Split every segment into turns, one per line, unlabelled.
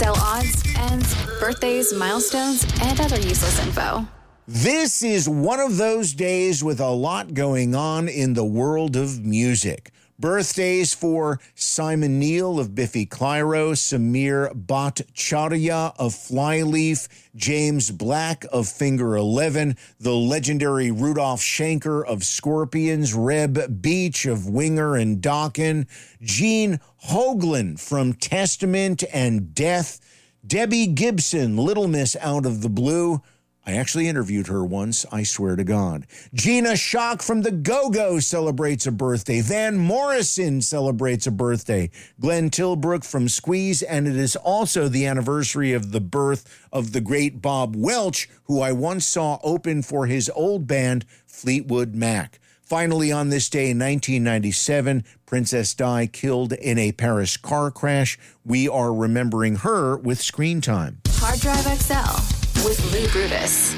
XL odds, ends, birthdays, milestones, and other useless info.
This is one of those days with a lot going on in the world of music. Birthdays for Simon Neil of Biffy Clyro, Samir Bhattacharya of Flyleaf, James Black of Finger 11, the legendary Rudolph Schenker of Scorpions, Reb Beach of Winger and Dokken, Gene Hoglan from Testament and Death, Debbie Gibson, Little Miss Out of the Blue. I actually interviewed her once, I swear to God. Gina Schock from the Go-Go celebrates a birthday. Van Morrison celebrates a birthday. Glenn Tilbrook from Squeeze, and it is also the anniversary of the birth of the great Bob Welch, who I once saw open for his old band, Fleetwood Mac. Finally, on this day in 1997, Princess Di killed in a Paris car crash. We are remembering her with Screen Time.
Hard Drive XL with Lou Brutus.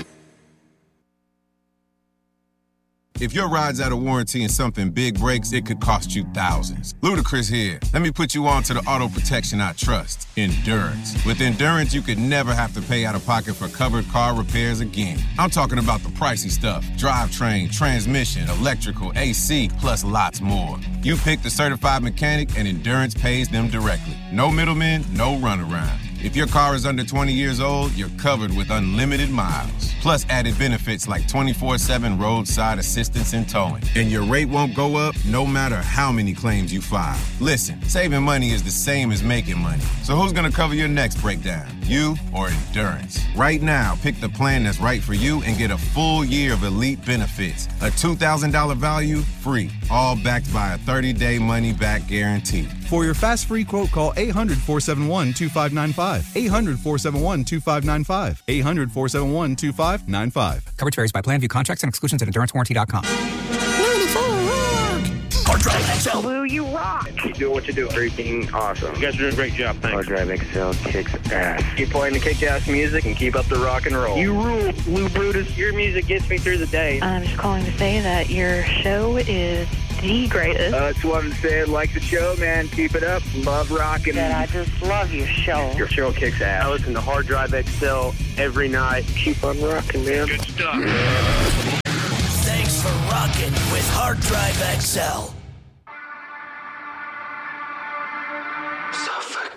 If your ride's out of warranty and something big breaks, it could cost you thousands. Ludacris here. Let me put you on to the auto protection I trust, Endurance. With Endurance, you could never have to pay out of pocket for covered car repairs again. I'm talking about the pricey stuff: drivetrain, transmission, electrical, AC, plus lots more. You pick the certified mechanic and Endurance pays them directly. No middlemen, no runaround. If your car is under 20 years old, you're covered with unlimited miles. Plus added benefits like 24/7 roadside assistance and towing. And your rate won't go up no matter how many claims you file. Listen, saving money is the same as making money. So who's gonna cover your next breakdown? You or Endurance? Right now, pick the plan that's right for you and get a full year of elite benefits. A $2,000 value, free. All backed by a 30-day money-back guarantee.
For your fast free quote, call 800-471-2595. 800-471-2595. 800-471-2595.
Coverage varies by plan. View contracts and exclusions at EnduranceWarranty.com.
Hard Drive XL.
Lou, you rock.
Keep doing what you do. Freaking awesome.
You guys are doing a great job. Thanks.
Hard Drive XL kicks ass. Keep playing the kick-ass music and keep up the rock and roll.
You rule, Lou Brutus. Your music gets me through the day.
I'm just calling to say that your show is the greatest.
I just wanted to say, like the show, man. Keep it up. Love rocking.
That I just love your show.
Your show kicks ass. I listen to Hard Drive XL every night. Keep on rocking, man.
Good stuff.
Thanks for rocking with Hard Drive XL.